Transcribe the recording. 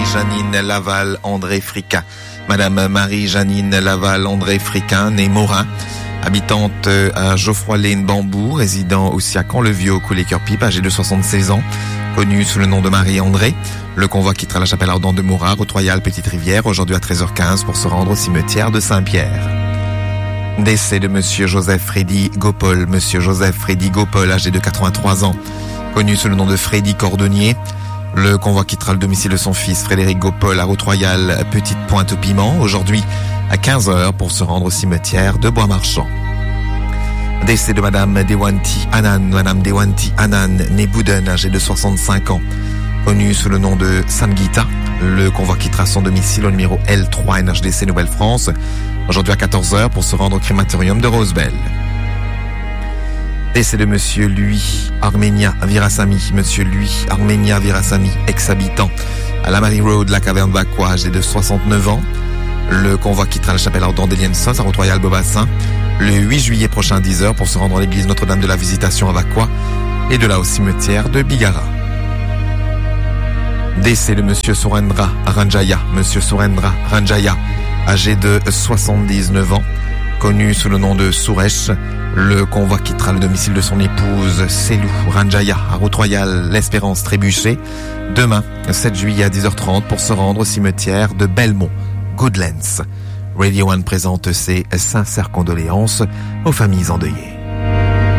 Marie-Janine Laval André Friquin. Madame Marie-Janine Laval André Friquin, née Morin, habitante à Geoffroy-Lane Bambou, résident aussi à Caen-le-Vieux au Coulé-Cœur-Pipe, âgée de 76 ans, connue sous le nom de Marie-André. Le convoi quittera la chapelle ardente de Morat, route royale Petite-Rivière, aujourd'hui à 13h15 pour se rendre au cimetière de Saint-Pierre. Décès de Monsieur Joseph Freddy Gopol. Monsieur Joseph Freddy Gopol, âgé de 83 ans, connu sous le nom de Freddy Cordonnier. Le convoi quittera le domicile de son fils Frédéric Gopol à route royale Petite Pointe au Piment, aujourd'hui à 15h pour se rendre au cimetière de Bois-Marchand. Décès de Madame Dewanti Anan. Madame Dewanti Anan, née Bouden, âgée de 65 ans, connue sous le nom de Samgita. Le convoi quittera son domicile au numéro L3 NHDC Nouvelle-France, aujourd'hui à 14h pour se rendre au crématorium de Rosebel. Décès de Monsieur Louis Arménia Virasamy. Monsieur Louis Arménia Virasamy, ex-habitant à la Mary Road, la caverne Vacquois, âgé de 69 ans. Le convoi quittera la chapelle ardente d'Elienson à route royale Beaubassin le 8 juillet prochain à 10h pour se rendre à l'église Notre-Dame de la Visitation à Vacquois et de là au cimetière de Bigara. Décès de Monsieur Surendra Ranjaya. Monsieur Surendra Ranjaya, âgé de 79 ans, connu sous le nom de Suresh. Le convoi quittera le domicile de son épouse Selou Ranjaya à route royale l'Espérance Trébuchet demain 7 juillet à 10h30 pour se rendre au cimetière de Belmont, Goodlands. Radio One présente ses sincères condoléances aux familles endeuillées.